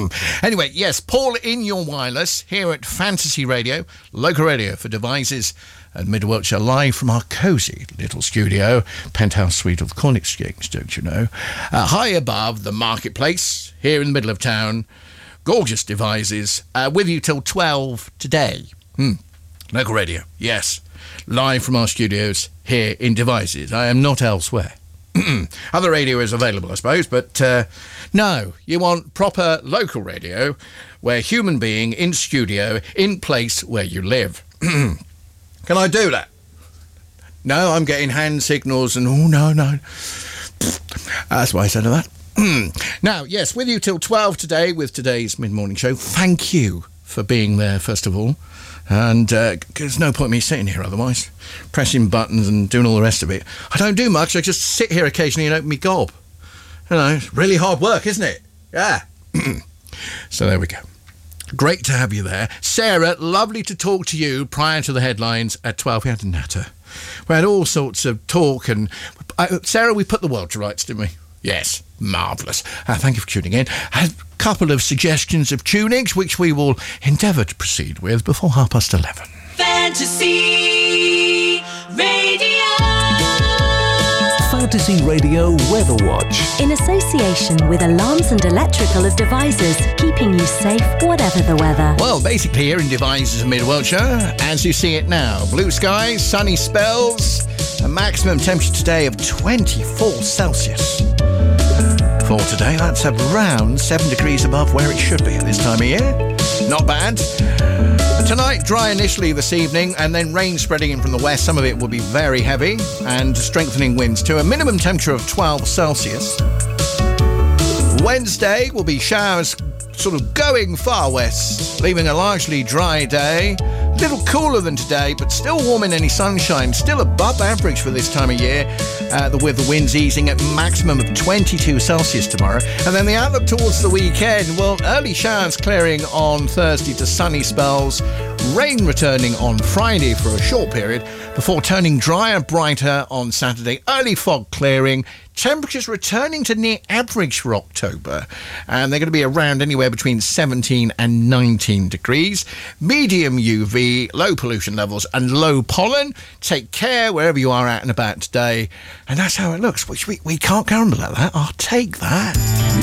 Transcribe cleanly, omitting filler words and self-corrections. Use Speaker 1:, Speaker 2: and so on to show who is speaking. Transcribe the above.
Speaker 1: Anyway, yes, Paul in your wireless here at Fantasy Radio, local radio for devices and Mid Wiltshire, live from our cosy little studio, penthouse suite of the Corn Exchange, don't you know? High above the marketplace, here in the middle of town. Gorgeous devices, with you till 12 today. Local radio, yes. Live from our studios here in Devices. I am not elsewhere. Other radio is available, I suppose, but no, you want proper local radio where human being in studio, in place where you live. Can I do that? No, I'm getting hand signals and, oh, no. That's why I said that. Now, yes, with you till 12 today with today's mid-morning show. Thank you for being there, first of all. And there's no point in me sitting here otherwise, pressing buttons and doing all the rest of it. I don't do much. I just sit here occasionally and open me gob. You know, it's really hard work, isn't it? Yeah. So there we go. Great to have you there. Sarah, lovely to talk to you prior to the headlines at 12. We had a natter. We had all sorts of talk and... Sarah, we put the world to rights, didn't we? Yes, marvellous. Thank you for tuning in. A couple of suggestions of tunings, which we will endeavour to proceed with before 11:30.
Speaker 2: Fantasy Radio.
Speaker 3: Fantasy Radio Weather Watch.
Speaker 4: In association with Alarms and Electrical as Devices, keeping you safe whatever the weather.
Speaker 1: Well, basically here in Devices in Mid-Wiltshire, as you see it now, blue skies, sunny spells, a maximum temperature today of 24 Celsius. For today, that's around 7 degrees above where it should be at this time of year. Not bad. Tonight, dry initially this evening, and then rain spreading in from the west. Some of it will be very heavy, and strengthening winds to a minimum temperature of 12 Celsius. Wednesday will be showers sort of going far west, leaving a largely dry day. A little cooler than today, but still warm in any sunshine. Still above average for this time of year, with the winds easing at maximum of 22 Celsius tomorrow. And then the outlook towards the weekend, well, early showers clearing on Thursday to sunny spells. Rain returning on Friday for a short period before turning drier, brighter on Saturday. Early fog clearing. Temperatures returning to near average for October, and they're going to be around anywhere between 17 and 19 degrees. Medium UV, low pollution levels and low pollen. Take care wherever you are out and about today. And that's how it looks, which we can't gamble at that. I'll take that.